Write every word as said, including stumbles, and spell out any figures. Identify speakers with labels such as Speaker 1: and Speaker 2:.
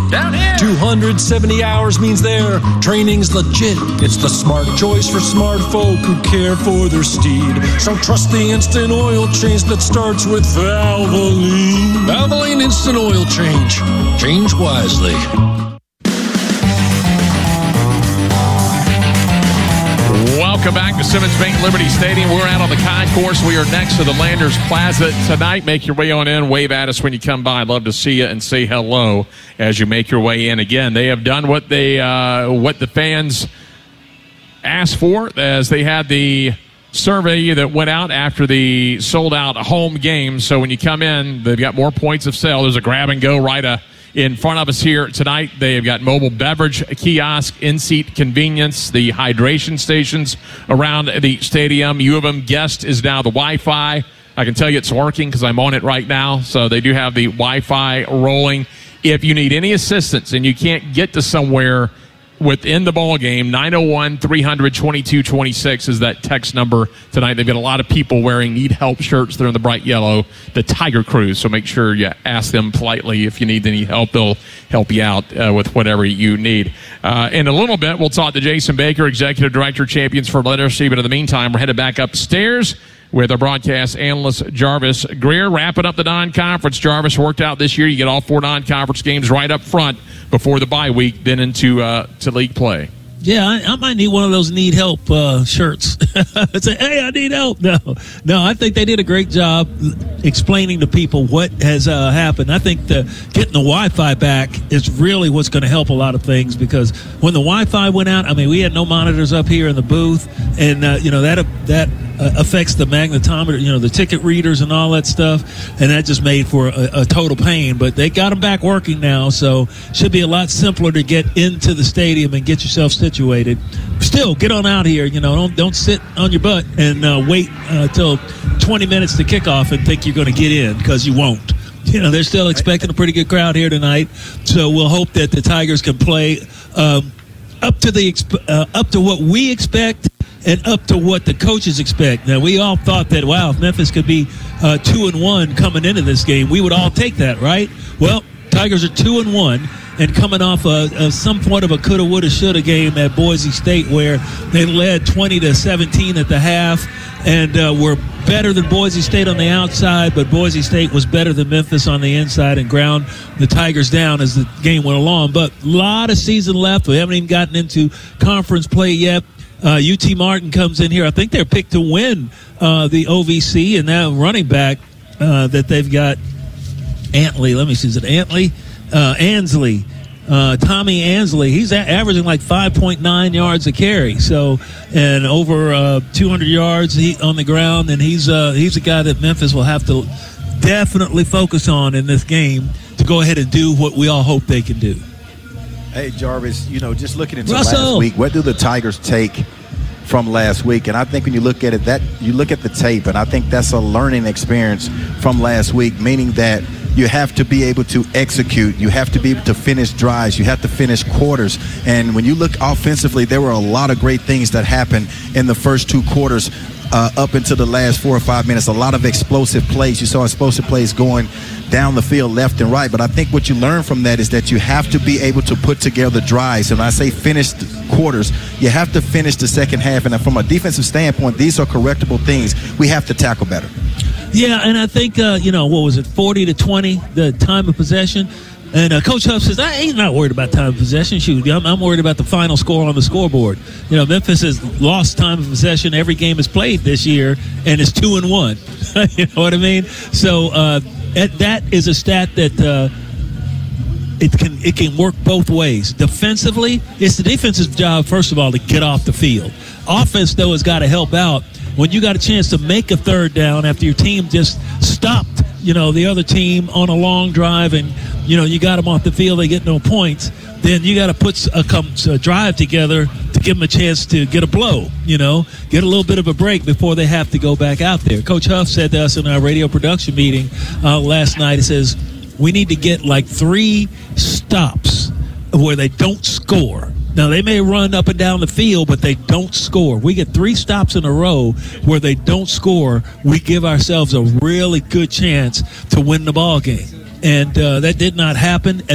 Speaker 1: Down here.
Speaker 2: two hundred seventy hours means their training's legit. It's the smart choice for smart folk who care for their steed. So trust the instant oil change that starts with Valvoline. Valvoline Instant Oil Change. Change wisely.
Speaker 1: Welcome back to Simmons Bank Liberty Stadium. We're out on the concourse. We are next to the Landers Plaza tonight. Make your way on in. Wave at us when you come by. I'd love to see you and say hello as you make your way in. Again, they have done what they uh, what the fans asked for, as they had the survey that went out after the sold-out home game. So when you come in, they've got more points of sale. There's a grab-and-go right uh, in front of us here tonight. They've got mobile beverage kiosk, in-seat convenience, the hydration stations around the stadium. U of M Guest is now the Wi-Fi. I can tell you it's working because I'm on it right now. So they do have the Wi-Fi rolling. If you need any assistance and you can't get to somewhere within the ball game, nine oh one, three hundred, twenty-two twenty-six is that text number tonight. They've got a lot of people wearing Need Help shirts. They're in the bright yellow, the Tiger Cruise. So make sure you ask them politely if you need any help. They'll help you out uh, with whatever you need. Uh, in a little bit, we'll talk to Jason Baker, Executive Director, Champions for Literacy. But in the meantime, we're headed back upstairs with our broadcast analyst, Jarvis Greer. Wrapping up the non-conference. Jarvis worked out this year. You get all four non-conference games right up front before the bye week, then into uh, to league play.
Speaker 3: Yeah, I, I might need one of those need help uh, shirts. Say, hey, I need help. No, no, I think they did a great job explaining to people what has uh, happened. I think the, getting the Wi-Fi back is really what's going to help a lot of things, because when the Wi-Fi went out, I mean, we had no monitors up here in the booth, and uh, you know that that uh, affects the magnetometer, you know, the ticket readers and all that stuff, and that just made for a, a total pain. But they got them back working now, so should be a lot simpler to get into the stadium and get yourself situated. Still, get on out here. You know, don't don't sit on your butt and uh, wait uh, till twenty minutes to kickoff and think you're going to get in, because you won't. You know, they're still expecting a pretty good crowd here tonight, so we'll hope that the Tigers can play um, up to the uh, up to what we expect and up to what the coaches expect. Now, we all thought that, wow, if Memphis could be uh, two and one coming into this game, we would all take that, right? Well, Tigers are two and one. And coming off a, a some point of a coulda, woulda, shoulda game at Boise State, where they led twenty to seventeen at the half, and uh, were better than Boise State on the outside, but Boise State was better than Memphis on the inside and ground the Tigers down as the game went along. But a lot of season left. We haven't even gotten into conference play yet. Uh, U T Martin comes in here. I think they're picked to win uh, the O V C, and now running back uh, that they've got, Antley. Let me see. Is it Antley? Uh, Ansley, uh, Tommy Ansley, he's a- averaging like five point nine yards a carry. So, and over uh, two hundred yards he, on the ground. And he's uh, he's a guy that Memphis will have to definitely focus on in this game to go ahead and do what we all hope they can do.
Speaker 4: Hey, Jarvis, you know, just looking into
Speaker 3: Russell.
Speaker 4: last week, what do the Tigers take from last week? And I think when you look at it, that you look at the tape, and I think that's a learning experience from last week, meaning that you have to be able to execute. You have to be able to finish drives. You have to finish quarters. And when you look offensively, there were a lot of great things that happened in the first two quarters uh, up into the last four or five minutes. A lot of explosive plays. You saw explosive plays going down the field left and right. But I think what you learn from that is that you have to be able to put together drives. And when I say finish quarters, you have to finish the second half. And from a defensive standpoint, these are correctable things. We have to tackle better.
Speaker 3: Yeah, and I think, uh, you know, what was it, forty to twenty, the time of possession? And uh, Coach Huff says, I ain't not worried about time of possession. Shoot, I'm, I'm worried about the final score on the scoreboard. You know, Memphis has lost time of possession every game it's played this year, and it's two and one. You know what I mean? So uh, that is a stat that uh, it can it can work both ways. Defensively, it's the defensive job, first of all, to get off the field. Offense, though, has got to help out. When you got a chance to make a third down after your team just stopped, you know, the other team on a long drive, and, you know, you got them off the field, they get no points, then you got to put a, a drive together to give them a chance to get a blow, you know, get a little bit of a break before they have to go back out there. Coach Huff said to us in our radio production meeting uh, last night, he says, we need to get like three stops where they don't score. Now, they may run up and down the field, but they don't score. We get three stops in a row where they don't score. We give ourselves a really good chance to win the ball game. And uh, that did not happen.